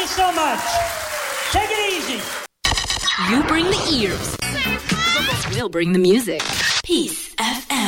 you so much. Take it easy. You bring the ears. We'll bring the music. Peace FM.